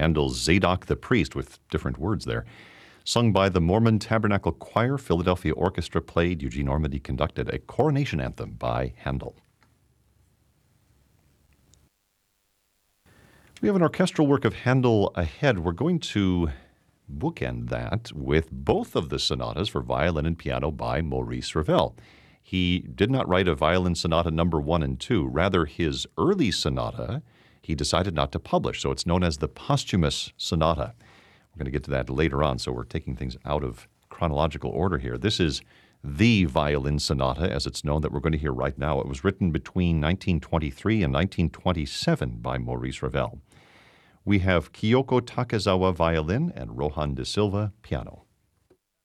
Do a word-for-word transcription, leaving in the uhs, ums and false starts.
Handel's Zadok the Priest, with different words there. Sung by the Mormon Tabernacle Choir, Philadelphia Orchestra played, Eugene Ormandy conducted, a coronation anthem by Handel. We have an orchestral work of Handel ahead. We're going to bookend that with both of the sonatas for violin and piano by Maurice Ravel. He did not write a violin sonata number one and two. Rather, his early sonata he decided not to publish, so it's known as the posthumous sonata. We're going to get to that later on, so we're taking things out of chronological order here. This is the violin sonata, as it's known, that we're going to hear right now. It was written between nineteen twenty-three and nineteen twenty-seven by Maurice Ravel. We have Kyoko Takezawa violin and Rohan de Silva piano.